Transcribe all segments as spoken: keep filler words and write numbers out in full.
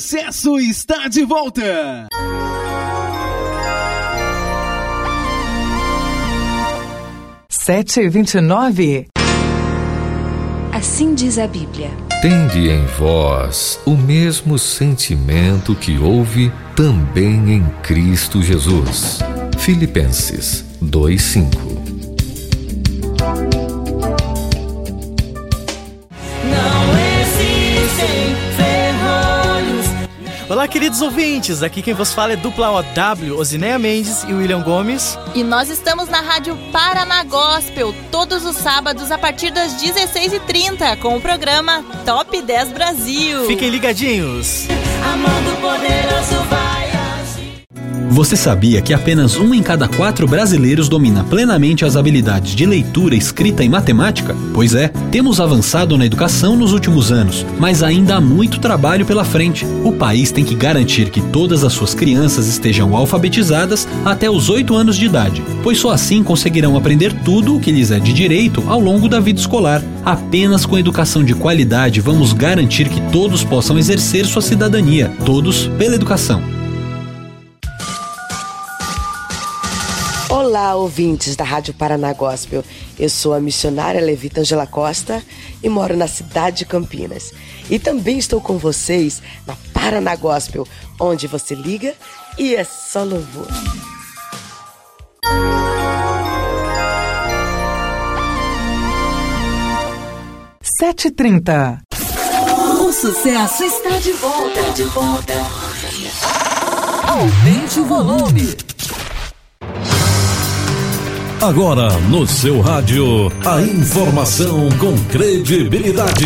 Sucesso está de volta! Sete e vinte e nove. Assim diz a Bíblia. Tende em vós o mesmo sentimento que houve também em Cristo Jesus. Filipenses dois, cinco. Olá, queridos ouvintes, aqui quem vos fala é Dupla O W, Osineia Mendes e William Gomes. E nós estamos na Rádio Paraná Gospel, todos os sábados a partir das dezesseis e trinta, com o programa Top dez Brasil. Fiquem ligadinhos. A mão do poderoso vai agir. Você sabia que apenas um em cada quatro brasileiros domina plenamente as habilidades de leitura, escrita e matemática? Pois é, temos avançado na educação nos últimos anos, mas ainda há muito trabalho pela frente. O país tem que garantir que todas as suas crianças estejam alfabetizadas até os oito anos de idade, pois só assim conseguirão aprender tudo o que lhes é de direito ao longo da vida escolar. Apenas com educação de qualidade vamos garantir que todos possam exercer sua cidadania, todos pela educação. Olá, ouvintes da Rádio Paraná Gospel. Eu sou a missionária Levita Angela Costa e moro na cidade de Campinas. E também estou com vocês na Paraná Gospel, onde você liga e é só louvor. Sete e trinta. O sucesso está de volta, de volta. Aumente o volume. Agora no seu rádio, a informação com credibilidade.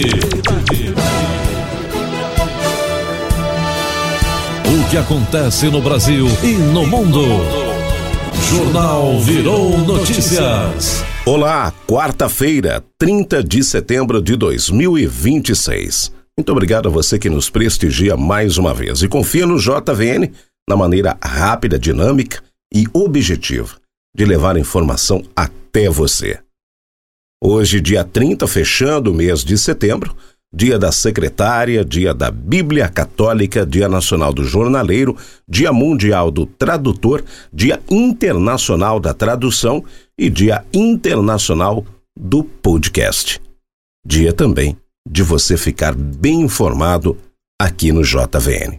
O que acontece no Brasil e no mundo. Jornal Virou Notícias. Olá, quarta-feira, trinta de setembro de dois mil e vinte e seis. Muito obrigado a você que nos prestigia mais uma vez e confia no J V N na maneira rápida, dinâmica e objetiva de levar a informação até você. Hoje, dia trinta, fechando o mês de setembro, dia da secretária, dia da Bíblia Católica, dia nacional do jornaleiro, dia mundial do tradutor, dia internacional da tradução e dia internacional do podcast. Dia também de você ficar bem informado aqui no J V N.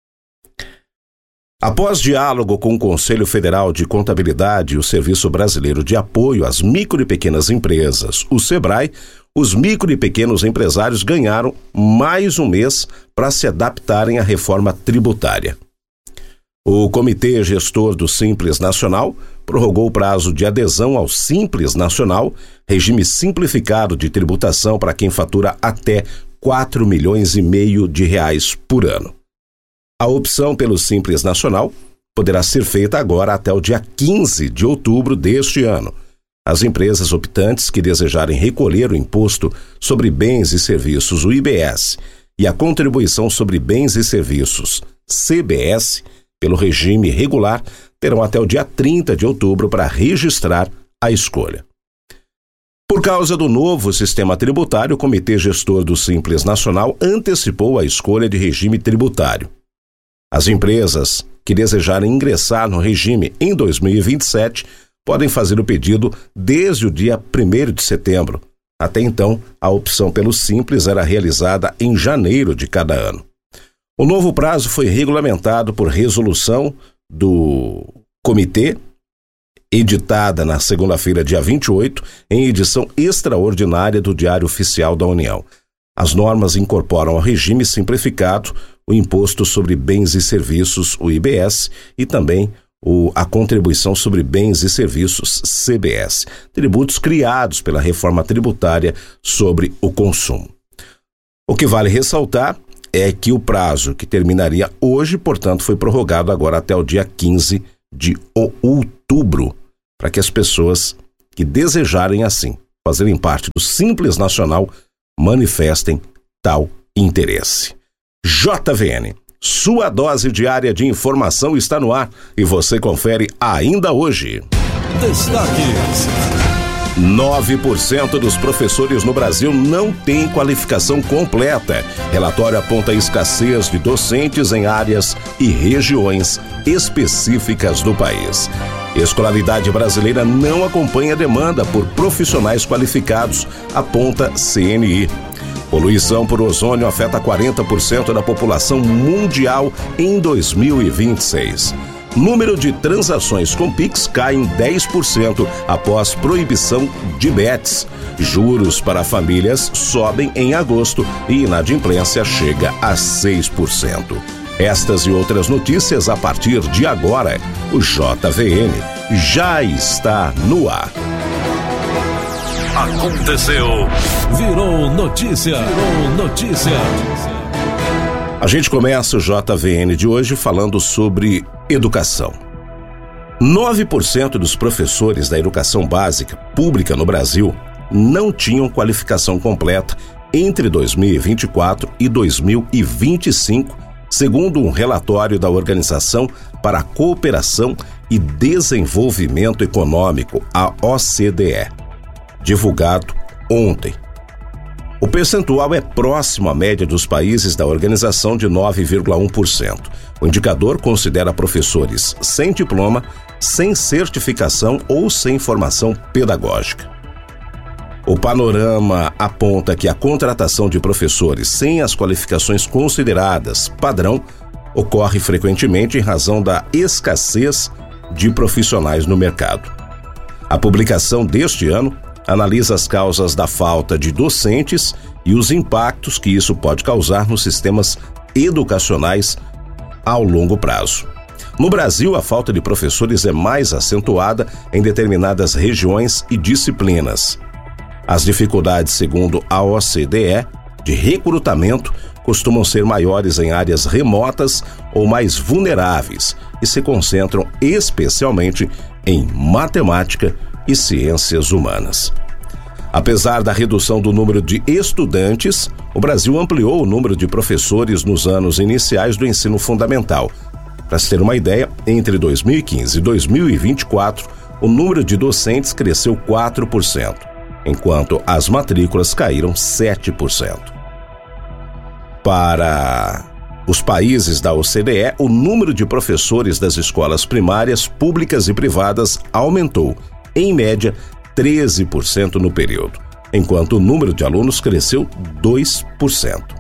Após diálogo com o Conselho Federal de Contabilidade e o Serviço Brasileiro de Apoio às Micro e Pequenas Empresas, o SEBRAE, os micro e pequenos empresários ganharam mais um mês para se adaptarem à reforma tributária. O Comitê Gestor do Simples Nacional prorrogou o prazo de adesão ao Simples Nacional, regime simplificado de tributação para quem fatura até quatro milhões e meio de reais por ano. A opção pelo Simples Nacional poderá ser feita agora até o dia quinze de outubro deste ano. As empresas optantes que desejarem recolher o Imposto sobre Bens e Serviços, o I B S, e a Contribuição sobre Bens e Serviços, C B S, pelo regime regular, terão até o dia trinta de outubro para registrar a escolha. Por causa do novo sistema tributário, o Comitê Gestor do Simples Nacional antecipou a escolha de regime tributário. As empresas que desejarem ingressar no regime em dois mil e vinte e sete podem fazer o pedido desde o dia primeiro de setembro. Até então, a opção pelo Simples era realizada em janeiro de cada ano. O novo prazo foi regulamentado por resolução do comitê, editada na segunda-feira, dia vinte e oito, em edição extraordinária do Diário Oficial da União. As normas incorporam ao regime simplificado o Imposto sobre Bens e Serviços, o I B S, e também o, a Contribuição sobre Bens e Serviços, C B S, tributos criados pela reforma tributária sobre o consumo. O que vale ressaltar é que o prazo que terminaria hoje, portanto, foi prorrogado agora até o dia quinze de outubro, para que as pessoas que desejarem assim fazerem parte do Simples Nacional manifestem tal interesse. J V N, sua dose diária de informação está no ar e você confere ainda hoje. Destaques. nove por cento dos professores no Brasil não têm qualificação completa. Relatório aponta a escassez de docentes em áreas e regiões específicas do país. Escolaridade brasileira não acompanha a demanda por profissionais qualificados, aponta C N I. Poluição por ozônio afeta quarenta por cento da população mundial em dois mil e vinte e seis. Número de transações com Pix cai em dez por cento após proibição de bets. Juros para famílias sobem em agosto e inadimplência chega a seis por cento. Estas e outras notícias a partir de agora. O J V N já está no ar. Aconteceu. Virou notícia. Virou notícia. A gente começa o J V N de hoje falando sobre educação. nove por cento dos professores da educação básica pública no Brasil não tinham qualificação completa entre dois mil e vinte e quatro e dois mil e vinte e cinco, segundo um relatório da Organização para a Cooperação e Desenvolvimento Econômico, a O C D E, divulgado ontem. O percentual é próximo à média dos países da organização de nove vírgula um por cento. O indicador considera professores sem diploma, sem certificação ou sem formação pedagógica. O panorama aponta que a contratação de professores sem as qualificações consideradas padrão ocorre frequentemente em razão da escassez de profissionais no mercado. A publicação deste ano analisa as causas da falta de docentes e os impactos que isso pode causar nos sistemas educacionais ao longo prazo. No Brasil, a falta de professores é mais acentuada em determinadas regiões e disciplinas. As dificuldades, segundo a O C D E, de recrutamento costumam ser maiores em áreas remotas ou mais vulneráveis e se concentram especialmente em matemática e ciências humanas. Apesar da redução do número de estudantes, o Brasil ampliou o número de professores nos anos iniciais do ensino fundamental. Para se ter uma ideia, entre dois mil e quinze e dois mil e vinte e quatro, o número de docentes cresceu quatro por cento, enquanto as matrículas caíram sete por cento. Para os países da O C D E, o número de professores das escolas primárias públicas e privadas aumentou, em média, treze por cento no período, enquanto o número de alunos cresceu dois por cento.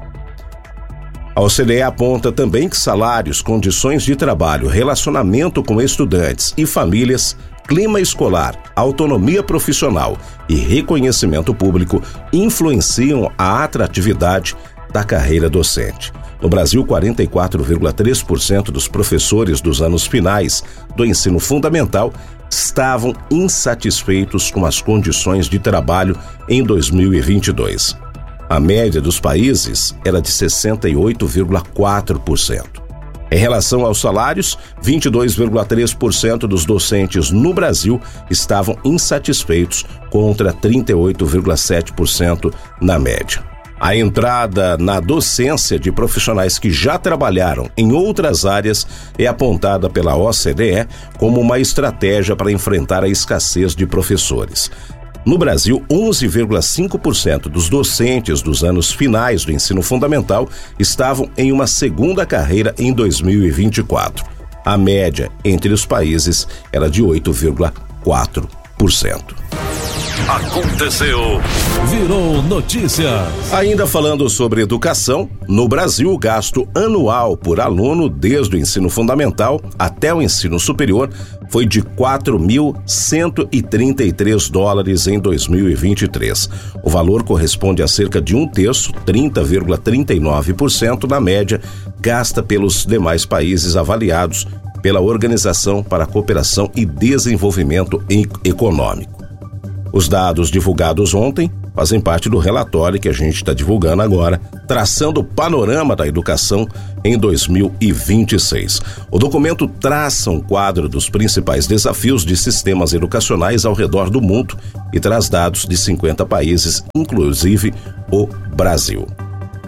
A O C D E aponta também que salários, condições de trabalho, relacionamento com estudantes e famílias, clima escolar, autonomia profissional e reconhecimento público influenciam a atratividade da carreira docente. No Brasil, quarenta e quatro vírgula três por cento dos professores dos anos finais do ensino fundamental estavam insatisfeitos com as condições de trabalho em dois mil e vinte e dois. A média dos países era de sessenta e oito vírgula quatro por cento. Em relação aos salários, vinte e dois vírgula três por cento dos docentes no Brasil estavam insatisfeitos, contra trinta e oito vírgula sete por cento na média. A entrada na docência de profissionais que já trabalharam em outras áreas é apontada pela O C D E como uma estratégia para enfrentar a escassez de professores. No Brasil, onze vírgula cinco por cento dos docentes dos anos finais do ensino fundamental estavam em uma segunda carreira em dois mil e vinte e quatro. A média entre os países era de oito vírgula quatro por cento. Aconteceu. Virou notícia. Ainda falando sobre educação, no Brasil o gasto anual por aluno desde o ensino fundamental até o ensino superior foi de quatro mil cento e trinta e três dólares em dois mil e vinte e três. O valor corresponde a cerca de um terço, trinta vírgula trinta e nove por cento na média, gasta pelos demais países avaliados pela Organização para a Cooperação e Desenvolvimento Econômico. Os dados divulgados ontem fazem parte do relatório que a gente está divulgando agora, traçando o panorama da educação em dois mil e vinte e seis. O documento traça um quadro dos principais desafios de sistemas educacionais ao redor do mundo e traz dados de cinquenta países, inclusive o Brasil.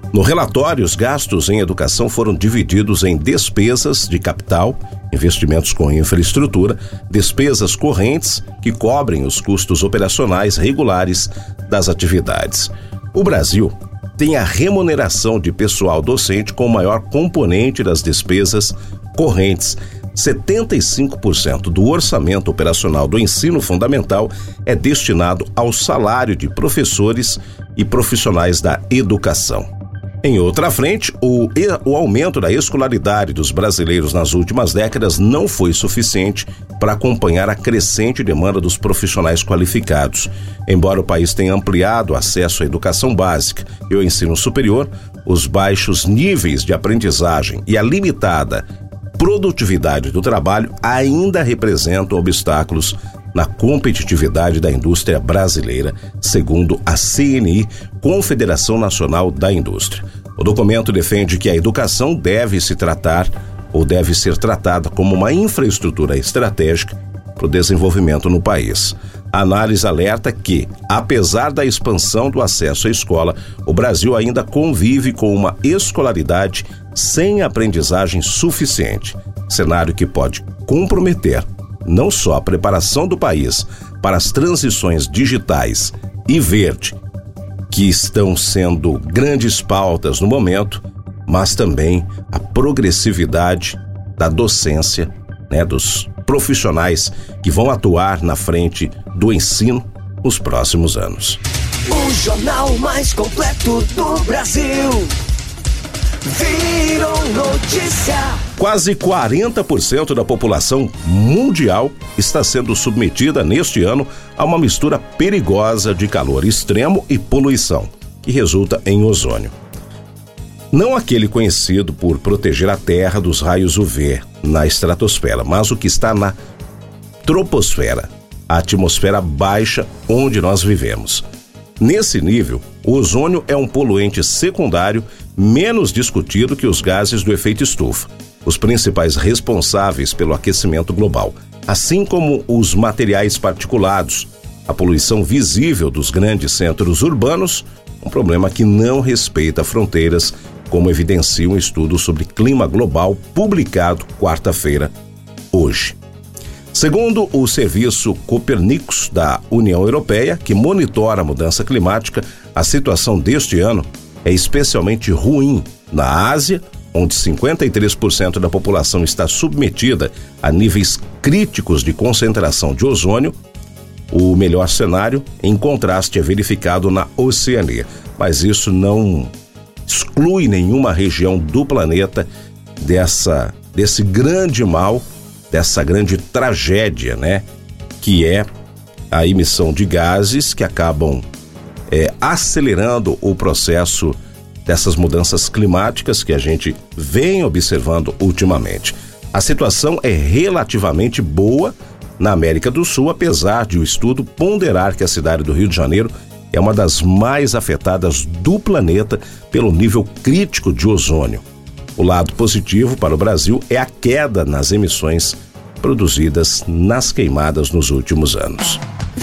No relatório, os gastos em educação foram divididos em despesas de capital, investimentos com infraestrutura, despesas correntes que cobrem os custos operacionais regulares das atividades. O Brasil tem a remuneração de pessoal docente com o maior componente das despesas correntes. setenta e cinco por cento do orçamento operacional do ensino fundamental é destinado ao salário de professores e profissionais da educação. Em outra frente, o, o aumento da escolaridade dos brasileiros nas últimas décadas não foi suficiente para acompanhar a crescente demanda dos profissionais qualificados. Embora o país tenha ampliado o acesso à educação básica e ao ensino superior, os baixos níveis de aprendizagem e a limitada produtividade do trabalho ainda representam obstáculos na competitividade da indústria brasileira, segundo a C N I, Confederação Nacional da Indústria. O documento defende que a educação deve se tratar ou deve ser tratada como uma infraestrutura estratégica para o desenvolvimento no país. A análise alerta que, apesar da expansão do acesso à escola, o Brasil ainda convive com uma escolaridade sem aprendizagem suficiente, cenário que pode comprometer não só a preparação do país para as transições digitais e verde, que estão sendo grandes pautas no momento, mas também a progressividade da docência, né, dos profissionais que vão atuar na frente do ensino nos próximos anos. O jornal mais completo do Brasil virou notícia. Quase quarenta por cento da população mundial está sendo submetida neste ano a uma mistura perigosa de calor extremo e poluição, que resulta em ozônio. Não aquele conhecido por proteger a Terra dos raios U V na estratosfera, mas o que está na troposfera, a atmosfera baixa onde nós vivemos. Nesse nível, o ozônio é um poluente secundário menos discutido que os gases do efeito estufa, os principais responsáveis pelo aquecimento global, assim como os materiais particulados, a poluição visível dos grandes centros urbanos, um problema que não respeita fronteiras, como evidencia um estudo sobre clima global publicado quarta-feira, hoje. Segundo o serviço Copernicus da União Europeia, que monitora a mudança climática, a situação deste ano é especialmente ruim na Ásia, onde cinquenta e três por cento da população está submetida a níveis críticos de concentração de ozônio. O melhor cenário, em contraste, é verificado na Oceania, mas isso não exclui nenhuma região do planeta dessa, desse grande mal, dessa grande tragédia, né? Que é a emissão de gases que acabam é, acelerando o processo dessas mudanças climáticas que a gente vem observando ultimamente. A situação é relativamente boa na América do Sul, apesar de o estudo ponderar que a cidade do Rio de Janeiro é uma das mais afetadas do planeta pelo nível crítico de ozônio. O lado positivo para o Brasil é a queda nas emissões produzidas nas queimadas nos últimos anos.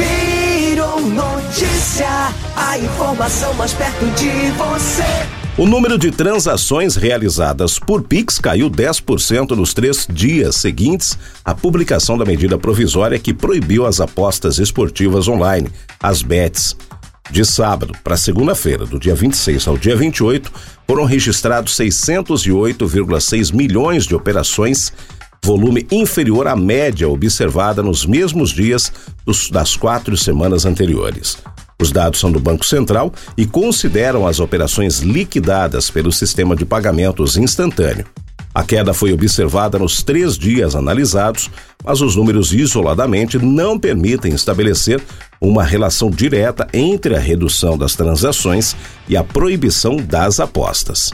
Virou notícia, a informação mais perto de você. O número de transações realizadas por Pix caiu dez por cento nos três dias seguintes à publicação da medida provisória que proibiu as apostas esportivas online, as bets. De sábado para segunda-feira, do dia vinte e seis ao dia vinte e oito, foram registrados seiscentos e oito vírgula seis milhões de operações, volume inferior à média observada nos mesmos dias dos, das quatro semanas anteriores. Os dados são do Banco Central e consideram as operações liquidadas pelo sistema de pagamentos instantâneo. A queda foi observada nos três dias analisados, mas os números isoladamente não permitem estabelecer uma relação direta entre a redução das transações e a proibição das apostas.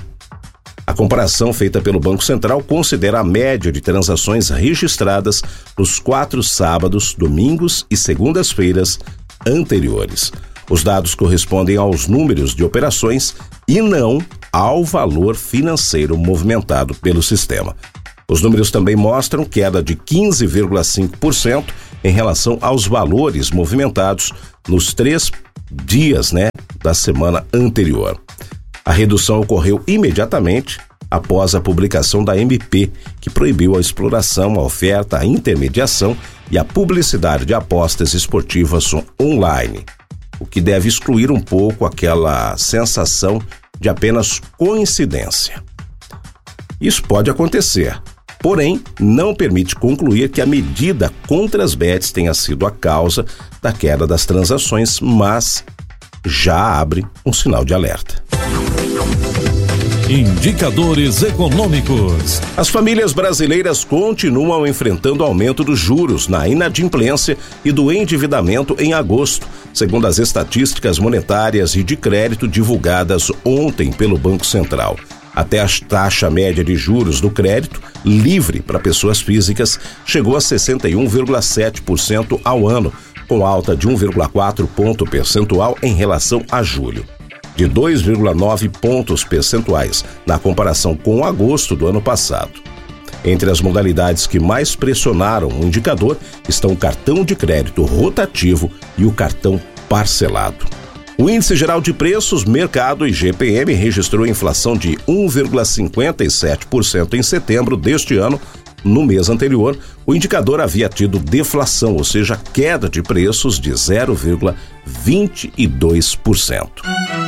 A comparação feita pelo Banco Central considera a média de transações registradas nos quatro sábados, domingos e segundas-feiras anteriores. Os dados correspondem aos números de operações e não ao valor financeiro movimentado pelo sistema. Os números também mostram queda de quinze vírgula cinco por cento em relação aos valores movimentados nos três dias, né, da semana anterior. A redução ocorreu imediatamente após a publicação da M P, que proibiu a exploração, a oferta, a intermediação e a publicidade de apostas esportivas online, o que deve excluir um pouco aquela sensação de apenas coincidência. Isso pode acontecer, porém, não permite concluir que a medida contra as bets tenha sido a causa da queda das transações, mas já abre um sinal de alerta. Indicadores econômicos. As famílias brasileiras continuam enfrentando aumento dos juros na inadimplência e do endividamento em agosto, segundo as estatísticas monetárias e de crédito divulgadas ontem pelo Banco Central. Até a taxa média de juros do crédito livre para pessoas físicas chegou a sessenta e um vírgula sete por cento ao ano, com alta de um vírgula quatro ponto percentual em relação a julho, de dois vírgula nove pontos percentuais na comparação com agosto do ano passado. Entre as modalidades que mais pressionaram o indicador estão o cartão de crédito rotativo e o cartão parcelado. O Índice Geral de Preços, Mercado e G P M registrou inflação de um vírgula cinquenta e sete por cento em setembro deste ano. No mês anterior, o indicador havia tido deflação, ou seja, queda de preços de zero vírgula vinte e dois por cento.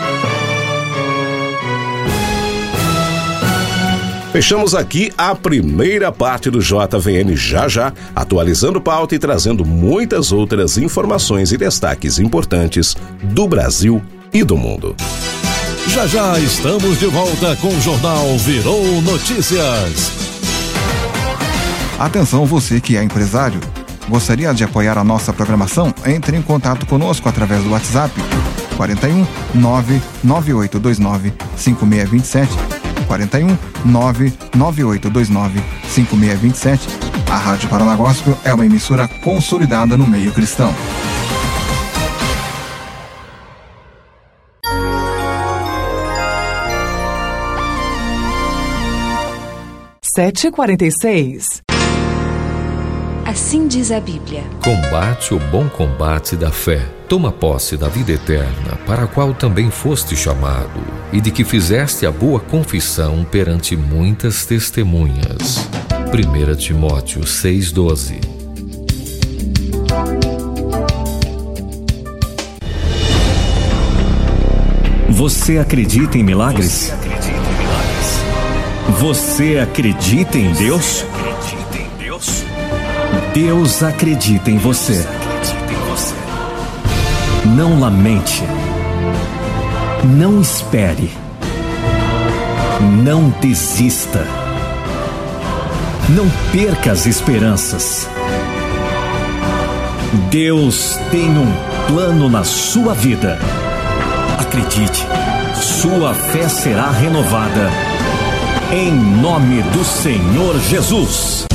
Fechamos aqui a primeira parte do J V N já já, atualizando pauta e trazendo muitas outras informações e destaques importantes do Brasil e do mundo. Já já estamos de volta com o Jornal Virou Notícias. Atenção, você que é empresário. Gostaria de apoiar a nossa programação? Entre em contato conosco através do WhatsApp quarenta e um, nove nove oito dois nove, cinco seis dois sete, quarenta e um, nove nove oito dois nove, cinco seis dois sete. A Rádio Paraná Gospel é uma emissora consolidada no meio cristão. sete e quarenta e seis. Assim diz a Bíblia. Combate o bom combate da fé. Toma posse da vida eterna, para a qual também foste chamado, e de que fizeste a boa confissão perante muitas testemunhas. primeira Timóteo seis, doze. Você acredita em milagres? Você acredita em Deus? Deus acredita em você. Não lamente. Não espere. Não desista. Não perca as esperanças. Deus tem um plano na sua vida. Acredite, sua fé será renovada. Em nome do Senhor Jesus.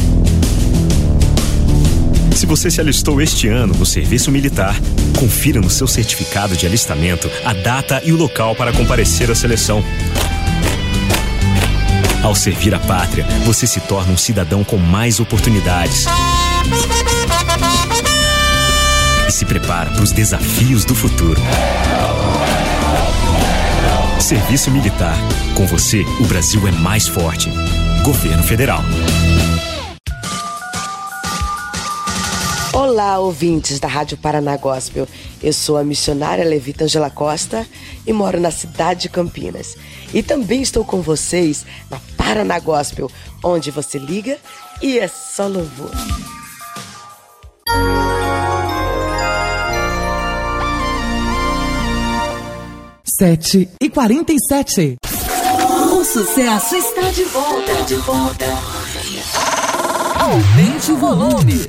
Se você se alistou este ano no serviço militar, confira no seu certificado de alistamento a data e o local para comparecer à seleção. Ao servir a pátria, você se torna um cidadão com mais oportunidades e se prepara para os desafios do futuro. Serviço Militar. Com você, o Brasil é mais forte. Governo Federal. Olá, ouvintes da Rádio Paraná Gospel. Eu sou a missionária Levita Angela Costa e moro na cidade de Campinas. E também estou com vocês na Paraná Gospel, onde você liga e é só louvor. sete e quarenta e sete. O sucesso está de volta, de volta. Aumente o volume.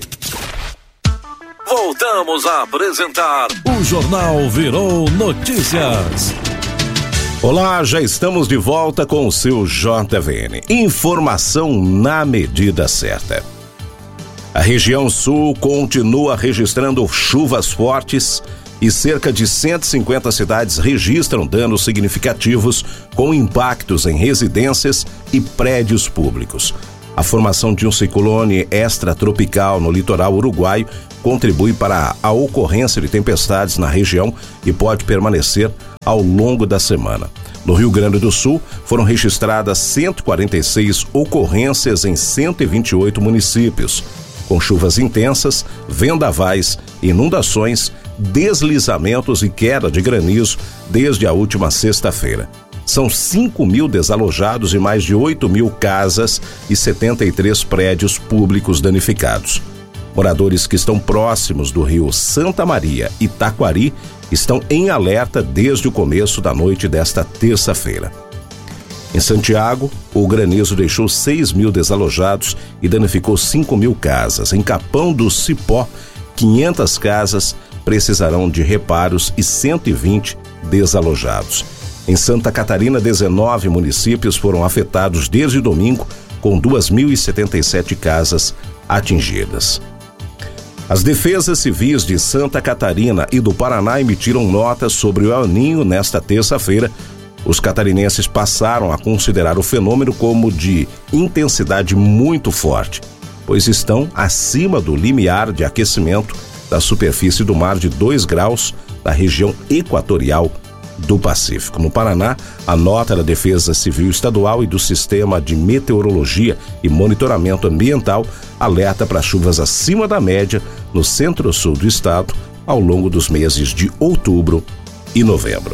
Voltamos a apresentar o Jornal Virou Notícias. Olá, já estamos de volta com o seu J V N. Informação na medida certa. A região sul continua registrando chuvas fortes e cerca de cento e cinquenta cidades registram danos significativos com impactos em residências e prédios públicos. A formação de um ciclone extratropical no litoral uruguaio contribui para a ocorrência de tempestades na região e pode permanecer ao longo da semana. No Rio Grande do Sul, foram registradas cento e quarenta e seis ocorrências em cento e vinte e oito municípios, com chuvas intensas, vendavais, inundações, deslizamentos e queda de granizo desde a última sexta-feira. São cinco mil desalojados e mais de oito mil casas e setenta e três prédios públicos danificados. Moradores que estão próximos do rio Santa Maria e Taquari estão em alerta desde o começo da noite desta terça-feira. Em Santiago, o granizo deixou seis mil desalojados e danificou cinco mil casas. Em Capão do Cipó, quinhentas casas precisarão de reparos e cento e vinte desalojados. Em Santa Catarina, dezenove municípios foram afetados desde domingo, com duas mil e setenta e sete casas atingidas. As defesas civis de Santa Catarina e do Paraná emitiram notas sobre o El Niño nesta terça-feira. Os catarinenses passaram a considerar o fenômeno como de intensidade muito forte, pois estão acima do limiar de aquecimento da superfície do mar de dois graus da região equatorial do Pacífico. No Paraná, a nota da Defesa Civil Estadual e do Sistema de Meteorologia e Monitoramento Ambiental alerta para chuvas acima da média no centro-sul do estado ao longo dos meses de outubro e novembro.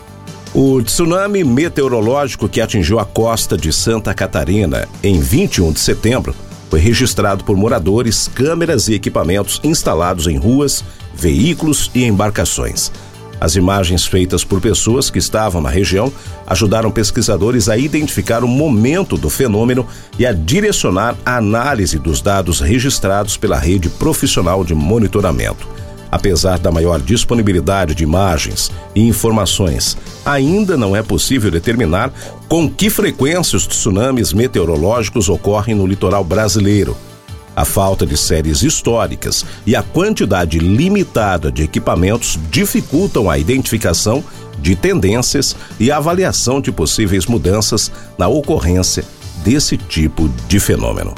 O tsunami meteorológico que atingiu a costa de Santa Catarina em vinte e um de setembro foi registrado por moradores, câmeras e equipamentos instalados em ruas, veículos e embarcações. As imagens feitas por pessoas que estavam na região ajudaram pesquisadores a identificar o momento do fenômeno e a direcionar a análise dos dados registrados pela rede profissional de monitoramento. Apesar da maior disponibilidade de imagens e informações, ainda não é possível determinar com que frequência os tsunamis meteorológicos ocorrem no litoral brasileiro. A falta de séries históricas e a quantidade limitada de equipamentos dificultam a identificação de tendências e a avaliação de possíveis mudanças na ocorrência desse tipo de fenômeno.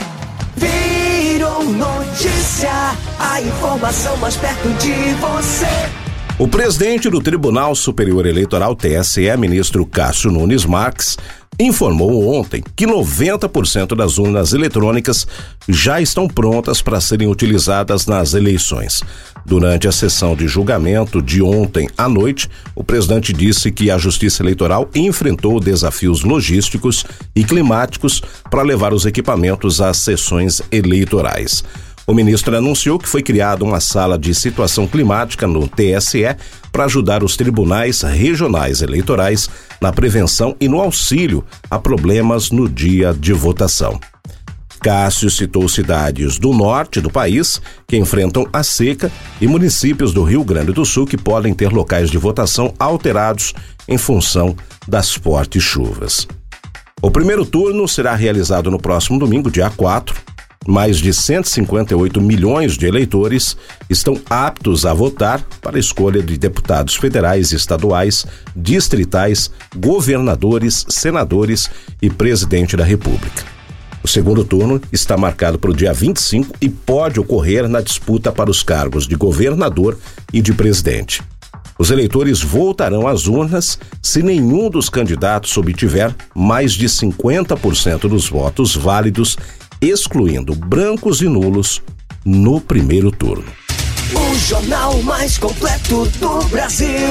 Virou notícia, a informação mais perto de você. O presidente do Tribunal Superior Eleitoral, T S E, ministro Cássio Nunes Marques, informou ontem que noventa por cento das urnas eletrônicas já estão prontas para serem utilizadas nas eleições. Durante a sessão de julgamento de ontem à noite, o presidente disse que a Justiça Eleitoral enfrentou desafios logísticos e climáticos para levar os equipamentos às sessões eleitorais. O ministro anunciou que foi criada uma sala de situação climática no T S E para ajudar os tribunais regionais eleitorais na prevenção e no auxílio a problemas no dia de votação. Cássio citou cidades do norte do país que enfrentam a seca e municípios do Rio Grande do Sul que podem ter locais de votação alterados em função das fortes chuvas. O primeiro turno será realizado no próximo domingo, dia quatro. Mais de cento e cinquenta e oito milhões de eleitores estão aptos a votar para a escolha de deputados federais, estaduais, distritais, governadores, senadores e presidente da República. O segundo turno está marcado para o dia vinte e cinco e pode ocorrer na disputa para os cargos de governador e de presidente. Os eleitores voltarão às urnas se nenhum dos candidatos obtiver mais de cinquenta por cento dos votos válidos, excluindo brancos e nulos, no primeiro turno. O jornal mais completo do Brasil.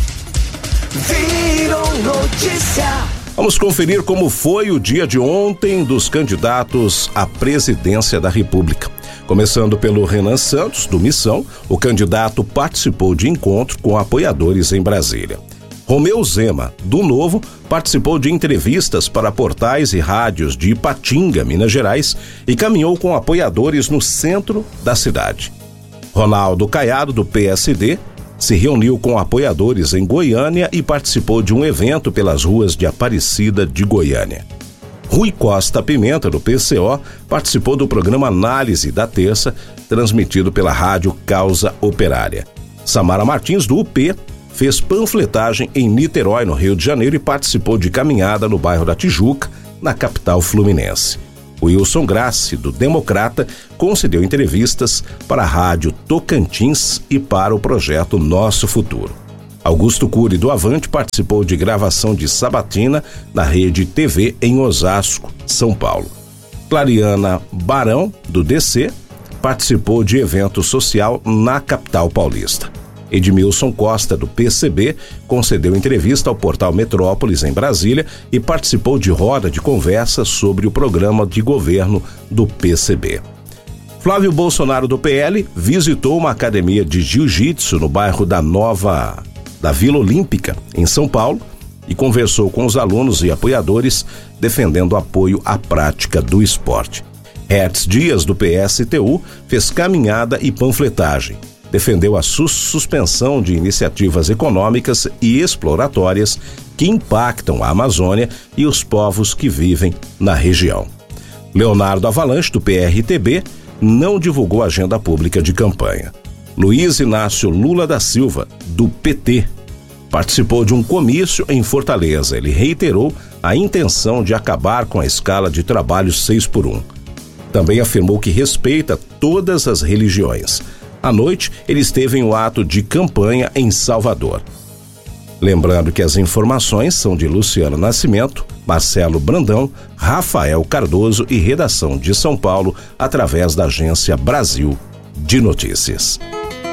Virou notícia. Vamos conferir como foi o dia de ontem dos candidatos à presidência da República. Começando pelo Renan Santos, do Missão, o candidato participou de encontro com apoiadores em Brasília. Romeu Zema, do Novo, participou de entrevistas para portais e rádios de Ipatinga, Minas Gerais, e caminhou com apoiadores no centro da cidade. Ronaldo Caiado, do P S D, se reuniu com apoiadores em Goiânia e participou de um evento pelas ruas de Aparecida de Goiânia. Rui Costa Pimenta, do P C O, participou do programa Análise da Terça, transmitido pela rádio Causa Operária. Samara Martins, do U P, fez panfletagem em Niterói, no Rio de Janeiro, e participou de caminhada no bairro da Tijuca, na capital fluminense. Wilson Grassi, do Democrata, concedeu entrevistas para a rádio Tocantins e para o projeto Nosso Futuro. Augusto Cury, do Avante, participou de gravação de Sabatina na Rede T V em Osasco, São Paulo. Clariana Barão, do D C, participou de evento social na capital paulista. Edmilson Costa, do P C B, concedeu entrevista ao portal Metrópolis em Brasília e participou de roda de conversa sobre o programa de governo do P C B. Flávio Bolsonaro, do P L, visitou uma academia de jiu-jitsu no bairro da Nova, da Vila Olímpica, em São Paulo, e conversou com os alunos e apoiadores, defendendo apoio à prática do esporte. Hertz Dias, do P S T U, fez caminhada e panfletagem. Defendeu a sus- suspensão de iniciativas econômicas e exploratórias que impactam a Amazônia e os povos que vivem na região. Leonardo Avalanche, do P R T B, não divulgou agenda pública de campanha. Luiz Inácio Lula da Silva, do P T, participou de um comício em Fortaleza. Ele reiterou a intenção de acabar com a escala de trabalho seis por um. Também afirmou que respeita todas as religiões. À noite, ele esteve em um ato de campanha em Salvador. Lembrando que as informações são de Luciano Nascimento, Marcelo Brandão, Rafael Cardoso e redação de São Paulo, através da agência Brasil de Notícias.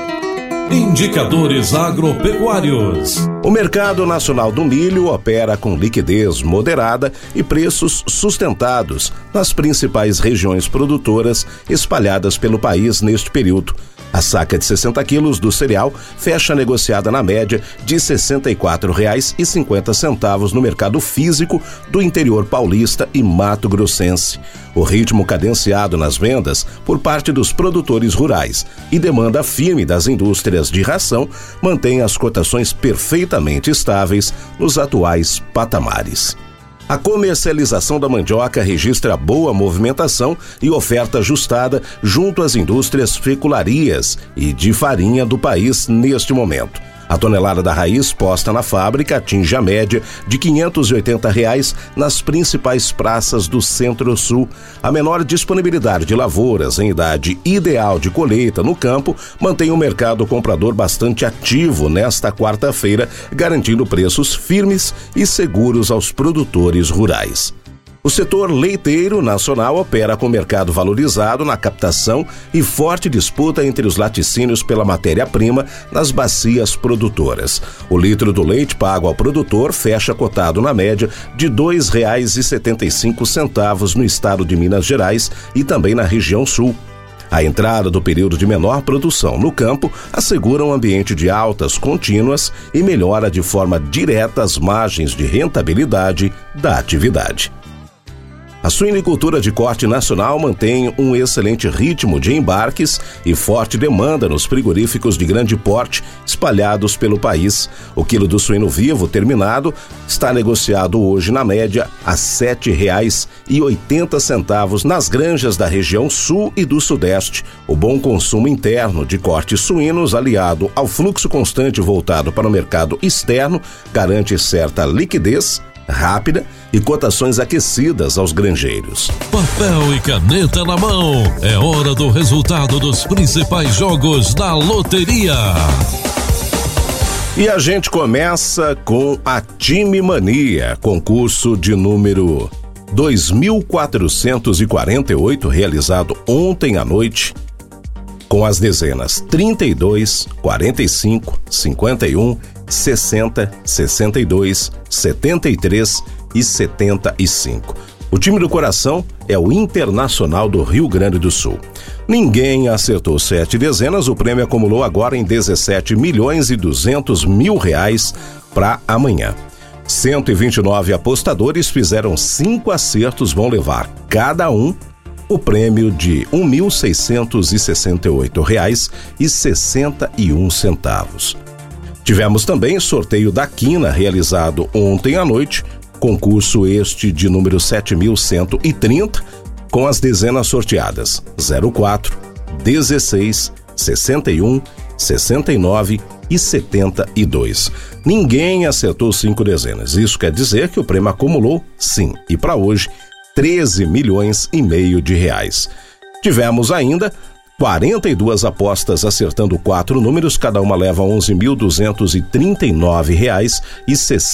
Indicadores agropecuários. O mercado nacional do milho opera com liquidez moderada e preços sustentados nas principais regiões produtoras espalhadas pelo país neste período. A saca de sessenta quilos do cereal fecha negociada na média de sessenta e quatro reais e cinquenta centavos no mercado físico do interior paulista e mato-grossense. O ritmo cadenciado nas vendas por parte dos produtores rurais e demanda firme das indústrias de ração mantém as cotações perfeitamente estáveis nos atuais patamares. A comercialização da mandioca registra boa movimentação e oferta ajustada junto às indústrias fecularias e de farinha do país neste momento. A tonelada da raiz posta na fábrica atinge a média de quinhentos e oitenta reais nas principais praças do Centro-Sul. A menor disponibilidade de lavouras em idade ideal de colheita no campo mantém o mercado comprador bastante ativo nesta quarta-feira, garantindo preços firmes e seguros aos produtores rurais. O setor leiteiro nacional opera com mercado valorizado na captação e forte disputa entre os laticínios pela matéria-prima nas bacias produtoras. O litro do leite pago ao produtor fecha cotado na média de dois reais e setenta e cinco centavos no estado de Minas Gerais e também na região sul. A entrada do período de menor produção no campo assegura um ambiente de altas contínuas e melhora de forma direta as margens de rentabilidade da atividade. A suinicultura de corte nacional mantém um excelente ritmo de embarques e forte demanda nos frigoríficos de grande porte espalhados pelo país. O quilo do suíno vivo terminado está negociado hoje na média a sete reais e oitenta centavos nas granjas da região sul e do sudeste. O bom consumo interno de cortes suínos, aliado ao fluxo constante voltado para o mercado externo, garante certa liquidez rápida e cotações aquecidas aos granjeiros. Papel e caneta na mão, é hora do resultado dos principais jogos da loteria. E a gente começa com a Time Mania, concurso de número dois mil quatrocentos e quarenta e oito, realizado ontem à noite, com as dezenas trinta e dois, quarenta e cinco, cinquenta e um, sessenta, sessenta e dois, setenta e três e setenta e cinco. O time do coração é o Internacional do Rio Grande do Sul. Ninguém acertou sete dezenas, o prêmio acumulou agora em dezessete milhões e duzentos mil reais para amanhã. cento e vinte e nove apostadores fizeram cinco acertos, vão levar cada um o prêmio de um mil seiscentos e sessenta e oito reais e sessenta e um centavos. Tivemos também sorteio da quina realizado ontem à noite, concurso este de número sete mil cento e trinta, com as dezenas sorteadas zero quatro, dezesseis, sessenta e um, sessenta e nove e setenta e dois. Ninguém acertou cinco dezenas. Isso quer dizer que o prêmio acumulou, sim, e para hoje, treze milhões e meio de reais. Tivemos ainda quarenta e duas apostas acertando quatro números, cada uma leva onze mil duzentos e trinta e nove reais e sessenta